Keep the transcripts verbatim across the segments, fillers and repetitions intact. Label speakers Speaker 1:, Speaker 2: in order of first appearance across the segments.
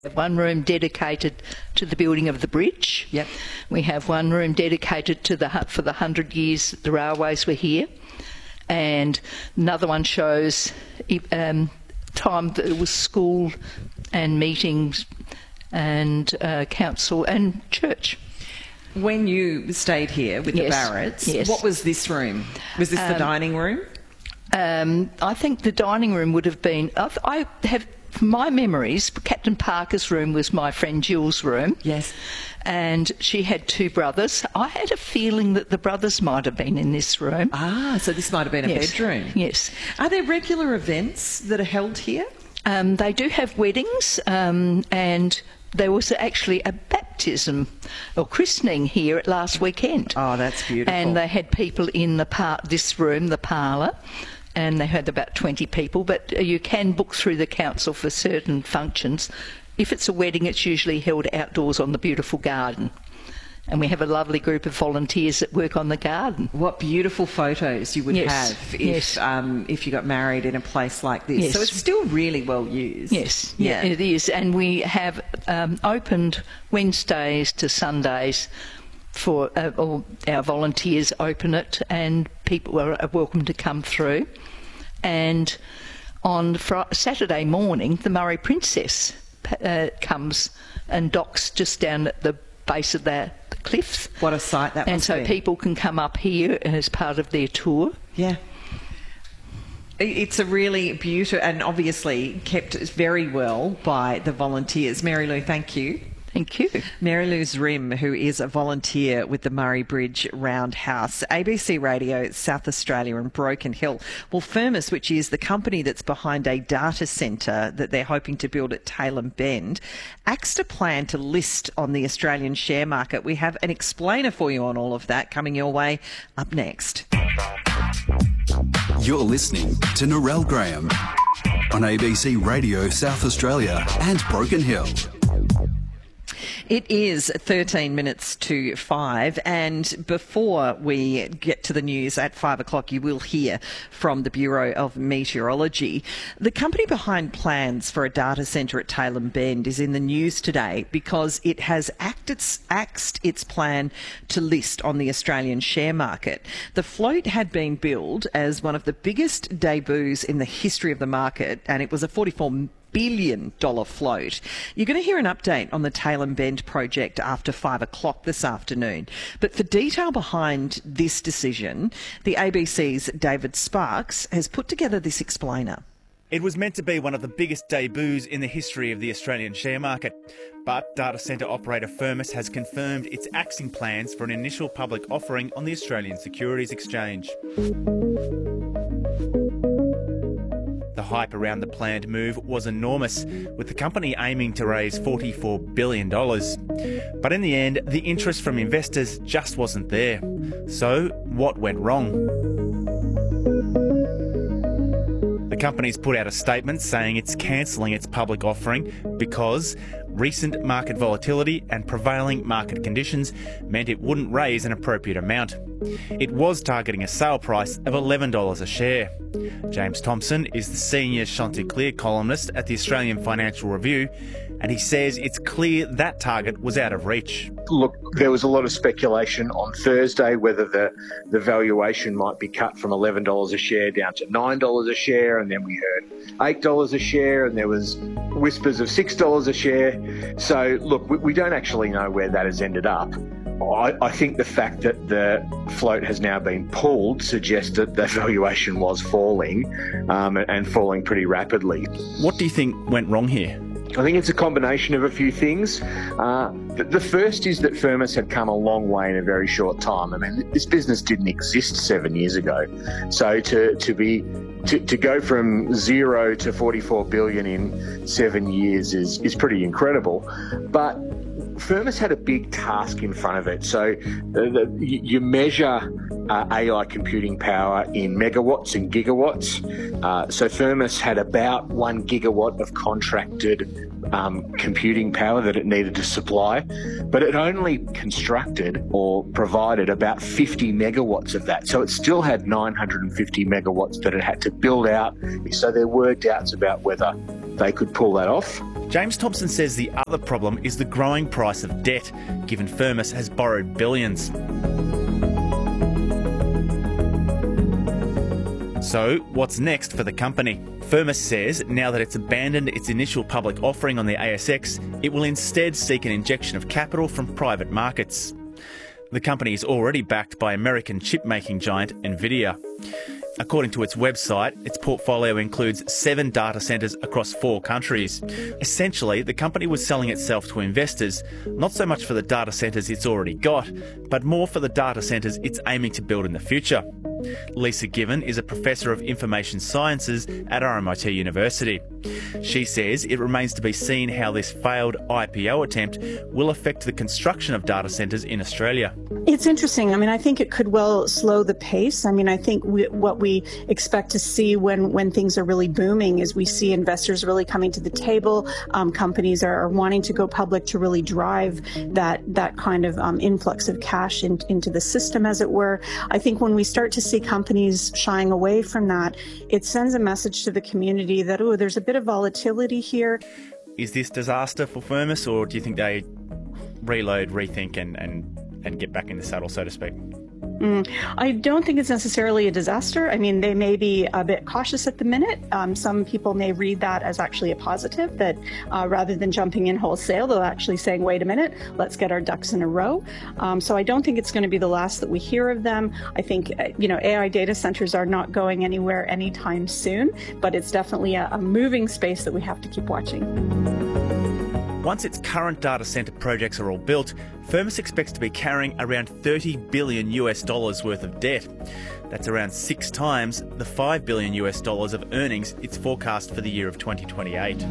Speaker 1: One room dedicated to the building of the bridge.
Speaker 2: Yep.
Speaker 1: We have one room dedicated to the for the hundred years the railways were here, and another one shows um, time that it was school and meetings and uh, council and church.
Speaker 2: When you stayed here with
Speaker 1: Yes.
Speaker 2: the Barretts,
Speaker 1: Yes.
Speaker 2: what was this room? Was this the
Speaker 1: Um,
Speaker 2: dining room?
Speaker 1: Um, I think the dining room would have been. I I have. From my memories, Captain Parker's room was my friend Jill's room.
Speaker 2: Yes.
Speaker 1: And she had two brothers. I had a feeling that the brothers might have been in this room.
Speaker 2: Ah, so this might have been a
Speaker 1: Yes.
Speaker 2: bedroom.
Speaker 1: Yes.
Speaker 2: Are there regular events that are held here?
Speaker 1: Um, they do have weddings, um, and there was actually a baptism or christening here at last weekend.
Speaker 2: Oh, that's beautiful.
Speaker 1: And they had people in the par- this room, the parlour, and they had about twenty people, but you can book through the council for certain functions. If it's a wedding, it's usually held outdoors on the beautiful garden. And we have a lovely group of volunteers that work on the garden.
Speaker 2: What beautiful photos you would
Speaker 1: Yes,
Speaker 2: have if
Speaker 1: yes.
Speaker 2: um, if you got married in a place like this.
Speaker 1: Yes.
Speaker 2: So it's still really well used.
Speaker 1: Yes, yeah, it is. And we have um, opened Wednesdays to Sundays for uh, all our volunteers open it, and people are welcome to come through. And on Fri Saturday morning, the Murray Princess uh, comes and docks just down at the base of the cliffs.
Speaker 2: What a sight that
Speaker 1: And
Speaker 2: must
Speaker 1: so
Speaker 2: be.
Speaker 1: people can come up here as part of their tour.
Speaker 2: Yeah. It's a really beautiful and obviously kept very well by the volunteers. Mary Lou, thank you.
Speaker 1: Thank you.
Speaker 2: Mary Lou Zrim, who is a volunteer with the Murray Bridge Roundhouse, A B C Radio, South Australia and Broken Hill. Well, Firmus, which is the company that's behind a data centre that they're hoping to build at Tailem Bend, axed a plan to list on the Australian share market. We have an explainer for you on all of that coming your way up next.
Speaker 3: You're listening to Narelle Graham on A B C Radio South Australia and Broken Hill.
Speaker 2: It is thirteen minutes to five, and before we get to the news at five o'clock, you will hear from the Bureau of Meteorology. The company behind plans for a data centre at Tailem Bend is in the news today because it has acted, axed its plan to list on the Australian share market. The float had been billed as one of the biggest debuts in the history of the market, and it was a forty-four billion dollar float. You're going to hear an update on the Tailem Bend project after five o'clock this afternoon. But for detail behind this decision, the A B C's David Sparks has put together this explainer.
Speaker 4: It was meant to be one of the biggest debuts in the history of the Australian share market. But data centre operator Firmus has confirmed it's axing plans for an initial public offering on the Australian Securities Exchange. The hype around the planned move was enormous, with the company aiming to raise forty-four billion dollars. But in the end, the interest from investors just wasn't there. So, what went wrong? The company's put out a statement saying it's cancelling its public offering because recent market volatility and prevailing market conditions meant it wouldn't raise an appropriate amount. It was targeting a sale price of eleven dollars a share. James Thompson is the senior Chanticleer columnist at the Australian Financial Review, and he says it's clear that target was out of reach.
Speaker 5: Look, there was a lot of speculation on Thursday whether the, the valuation might be cut from eleven dollars a share down to nine dollars a share, and then we heard eight dollars a share, and there was whispers of six dollars a share. So, look, we, we don't actually know where that has ended up. I, I think the fact that the float has now been pulled suggests that the valuation was falling um, and falling pretty rapidly.
Speaker 4: What do you think went wrong here?
Speaker 5: I think it's a combination of a few things. Uh, the, the first is that Firmus had come a long way in a very short time. I mean, this business didn't exist seven years ago. So to, to be to, to go from zero to forty-four billion in seven years is, is pretty incredible. But Firmus had a big task in front of it. So the, the, you measure uh, A I computing power in megawatts and gigawatts. Uh, so Firmus had about one gigawatt of contracted um, computing power that it needed to supply, but it only constructed or provided about fifty megawatts of that. So it still had nine hundred fifty megawatts that it had to build out. So there were doubts about whether they could pull that off.
Speaker 4: James Thompson says the other problem is the growing price of debt, given Firmus has borrowed billions. So, what's next for the company? Firmus says now that it's abandoned its initial public offering on the A S X, it will instead seek an injection of capital from private markets. The company is already backed by American chip-making giant Nvidia. According to its website, its portfolio includes seven data centres across four countries. Essentially, the company was selling itself to investors, not so much for the data centres it's already got, but more for the data centres it's aiming to build in the future. Lisa Given is a professor of information sciences at R M I T University. She says it remains to be seen how this failed I P O attempt will affect the construction of data centres in Australia.
Speaker 6: It's interesting. I mean, I think it could well slow the pace. I mean, I think we, what we expect to see when, when things are really booming is we see investors really coming to the table. Um, companies are, are wanting to go public to really drive that that kind of um, influx of cash in, into the system, as it were. I think when we start to see companies shying away from that, it sends a message to the community that, oh, there's a bit of volatility here.
Speaker 4: Is this disaster for Firmus, or do you think they reload, rethink and, and, and get back in the saddle, so to speak?
Speaker 6: Mm, I don't think it's necessarily a disaster. I mean, they may be a bit cautious at the minute. Um, some people may read that as actually a positive, that uh, rather than jumping in wholesale, they're actually saying, wait a minute, let's get our ducks in a row. Um, so I don't think it's going to be the last that we hear of them. I think, you know, A I data centers are not going anywhere anytime soon, but it's definitely a, a moving space that we have to keep watching.
Speaker 4: Once its current data centre projects are all built, Firmus expects to be carrying around thirty billion US dollars worth of debt. That's around six times the five billion US dollars of earnings it's forecast for the year of twenty twenty-eight.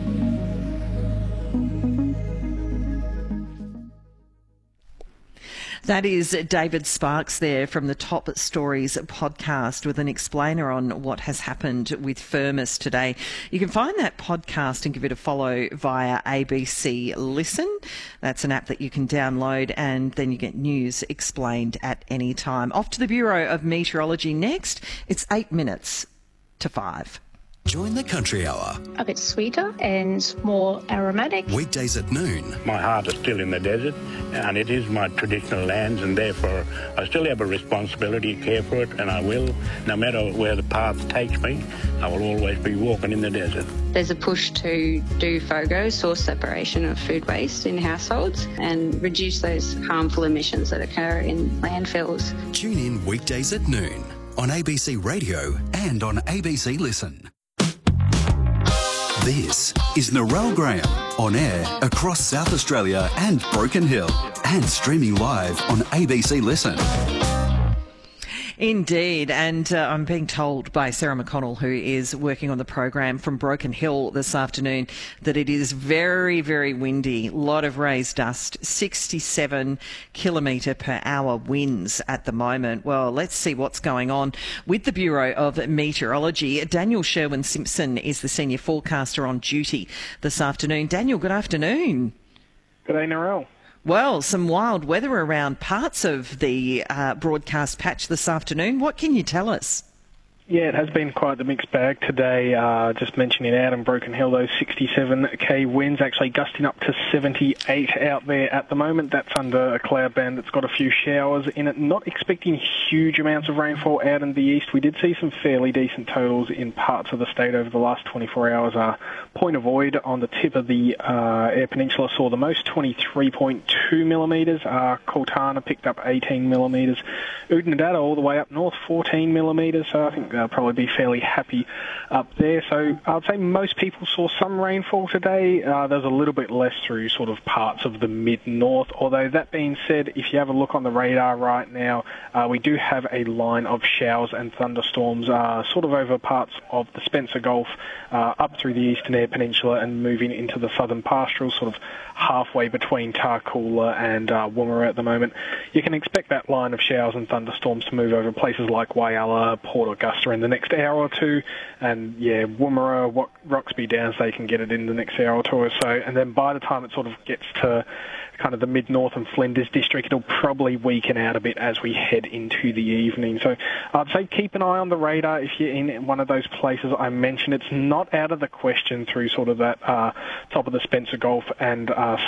Speaker 2: That is David Sparks there from the Top Stories podcast with an explainer on what has happened with Firmus today. You can find that podcast and give it a follow via A B C Listen. That's an app that you can download, and then you get news explained at any time. Off to the Bureau of Meteorology next. It's eight minutes to five.
Speaker 3: Join the Country Hour.
Speaker 7: A bit sweeter and more aromatic.
Speaker 3: Weekdays at noon.
Speaker 8: My heart is still in the desert, and it is my traditional lands, and therefore I still have a responsibility to care for it, and I will. No matter where the path takes me, I will always be walking in the desert.
Speaker 9: There's a push to do FOGO, source separation of food waste in households, and reduce those harmful emissions that occur in landfills.
Speaker 3: Tune in weekdays at noon on A B C Radio and on A B C Listen. This is Narelle Graham, on air across South Australia and Broken Hill, and streaming live on A B C Listen.
Speaker 2: Indeed, and uh, I'm being told by Sarah McConnell, who is working on the program from Broken Hill this afternoon, that it is very, very windy, a lot of raised dust, sixty-seven kilometre per hour winds at the moment. Well, let's see what's going on with the Bureau of Meteorology. Daniel Sherwin-Simpson is the senior forecaster on duty this afternoon. Daniel, good afternoon.
Speaker 10: Good day, Narelle.
Speaker 2: Well, some wild weather around parts of the uh, broadcast patch this afternoon. What can you tell us?
Speaker 10: Yeah, it has been quite the mixed bag today. Uh, just mentioning out in Broken Hill, those sixty-seven k winds actually gusting up to seventy-eight out there at the moment. That's under a cloud band that's got a few showers in it. Not expecting huge amounts of rainfall out in the east. We did see some fairly decent totals in parts of the state over the last twenty-four hours. Uh, Point Avoid on the tip of the uh, Eyre Peninsula saw the most, twenty-three point two millimetres. Uh, Kultana picked up eighteen millimetres. Oodnadatta all the way up north, fourteen millimetres. So I think they'll probably be fairly happy up there. So I'd say most people saw some rainfall today. Uh, there's a little bit less through sort of parts of the mid-north. Although that being said, if you have a look on the radar right now, uh, we do have a line of showers and thunderstorms uh, sort of over parts of the Spencer Gulf, uh, up through the eastern Eyre Peninsula and moving into the southern pastorals, sort of halfway between Tarcoola and uh, Woomera at the moment. You can expect that line of showers and thunderstorms to move over places like Whyalla, Port Augusta Barossa in the next hour or two, and yeah, Woomera, Roxby Downs, they can get it in the next hour or two or so, and then by the time it sort of gets to kind of the mid-north and Flinders district, it'll probably weaken out a bit as we head into the evening. So I'd say keep an eye on the radar if you're in one of those places I mentioned. It's not out of the question through sort of that uh, top of the Spencer Gulf and uh,